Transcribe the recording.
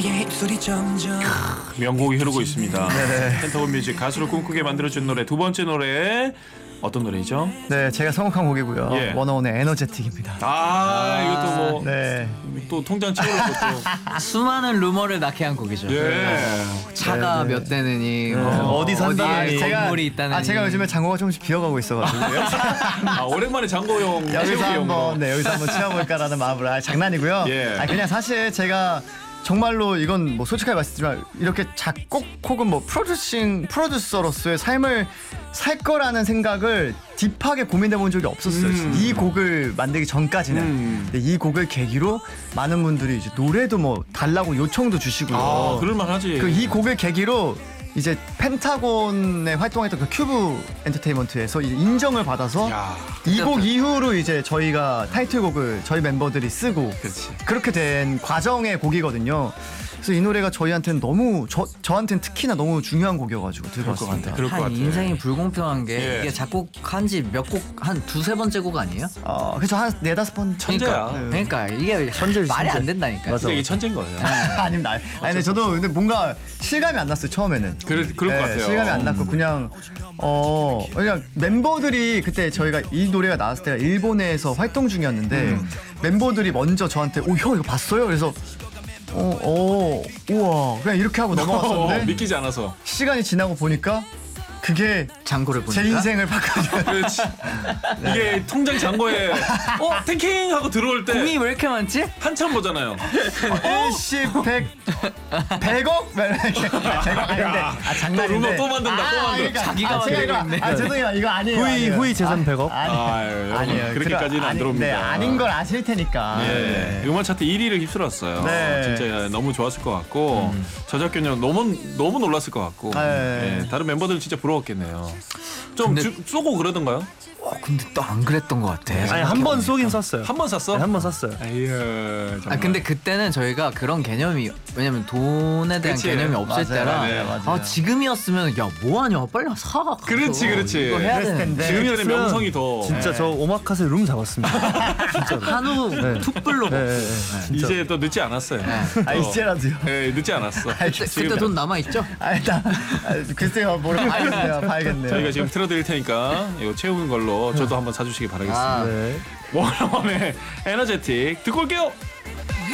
명곡이 흐르고 있습니다. 펜타곤 뮤직 가수를 꿈꾸게 만들어준 노래 두 번째 노래 어떤 노래죠? 네, 제가 선곡한 곡이고요. 예. 워너원의 에너제틱입니다. 이것도 뭐 네, 또 통장 채우려고 또 수많은 루머를 낳게 한 곡이죠. 예. 차가 네, 몇 대느니 어디 산다느니. 건물이 있다느니. 제가 요즘에 장고가 조금씩 비어가고 있어가지고 오랜만에 장고용 여기서 채우기용으로. 한번 여기서 한번 채워볼까라는 마음으로 장난이고요. 예. 그냥 사실 제가 정말로 이건 뭐 솔직하게 말씀드리지만 이렇게 작곡 혹은 뭐 프로듀서로서의 삶을 살 거라는 생각을 딥하게 고민해 본 적이 없었어요. 이 곡을 만들기 전까지는. 근데 이 곡을 계기로 많은 분들이 이제 노래도 뭐 달라고 요청도 주시고요. 그럴만하지. 이 곡을 계기로 이제 펜타곤에 활동했던 그 큐브 엔터테인먼트에서 이제 인정을 받아서 야, 이 곡 이후로 이제 저희가 타이틀곡을 저희 멤버들이 쓰고 그렇지. 그렇게 된 과정의 곡이거든요. 그래서 이 노래가 저희한테는 너무 저한테는 특히나 너무 중요한 곡이어가지고 들고 왔습니다. 그럴 것 같아. 인생이 불공평한 게 예. 이게 작곡한 지 몇 곡 한 두세 번째 곡 아니에요? 그래서 한 4-5번 천재야. 그러니까 이게 말이 안 된다니까. 근데 이게 천재인 거예요. 아닙니다. 아니 근데 저도 근데 뭔가 실감이 안 났어요 처음에는. 그럴 것 같아요. 실감이 안 났고 그냥 멤버들이 그때 저희가 이 노래가 나왔을 때가 일본에서 활동 중이었는데 멤버들이 먼저 저한테 형 이거 봤어요? 그래서 우와 그냥 이렇게 하고 넘어갔었는데 믿기지 않아서. 시간이 지나고 보니까 그게 장고를 보니까 제 인생을 바꿔준 그렇지. 이게 통장 잔고에 탱킹 하고 들어올 때 공이 왜 이렇게 많지? 한참 보잖아요. 일시 100억? 100억 아닌데 장난인데 루머 또 만든다. 또 만든다. 자기가 만들고 있네. 죄송해요 이거 아니에요 후이 재산 100억? 여러분, 그렇게까지는 안 들어옵니다. 네, 아닌 걸 아실 테니까. 예. 음원 차트 1위를 휩쓸었어요. 네. 진짜 너무 좋았을 것 같고 저작권료 너무 놀랐을 것 같고 네. 다른 멤버들은 진짜 부러웠겠네요. 좀 근데- 쏘고 그러던 거요? 근데 또 안 그랬던 것 같아. 아니 한 번 쏘긴 쐈어요. 한 번 샀어? 한 번 쐈어요. 아유, 정말. 근데 그때는 저희가 그런 개념이 왜냐면 돈에 대한 그치. 개념이 없을 맞아요. 때라 네, 맞아요. 지금이었으면 야 뭐하냐 빨리 사. 그렇지, 그렇지. 이거 해야 그랬을 되는데. 텐데. 지금이라는 명성이 더 진짜 저 오마카세 룸 잡았습니다. 진짜로. 한우 네. 툭불로. 진짜. 이제 또 늦지 않았어요. 이제라도요. 네, 늦지 않았어. 그때 돈 남아 있죠? 일단 글쎄요 모르겠어요. 봐야겠네요. 저희가 지금 틀어드릴 테니까 이거 채우는 걸로 저도 한번 사주시기 바라겠습니다. 아. 네. 워너원의 에너제틱 듣고 올게요.